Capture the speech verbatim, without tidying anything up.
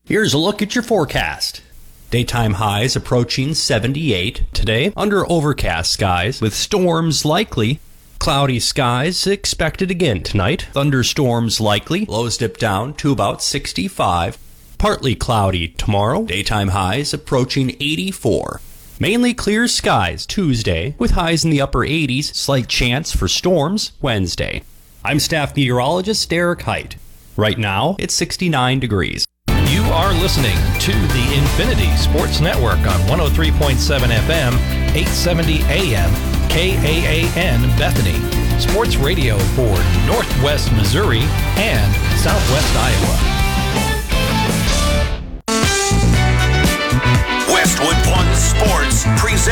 Here's a look at your forecast. Daytime highs approaching seventy-eight today under overcast skies with storms likely. Cloudy skies expected again tonight. Thunderstorms likely. Lows dip down to about sixty-five. Partly cloudy tomorrow. Daytime highs approaching eighty-four. Mainly clear skies Tuesday with highs in the upper eighties. Slight chance for storms Wednesday. I'm staff meteorologist Derek Height. Right now, it's sixty-nine degrees. You are listening to the Infinity Sports Network on one oh three point seven F M, eight seventy A M, K A A N Bethany. Sports radio for Northwest Missouri and Southwest Iowa. Westwood One Sports presents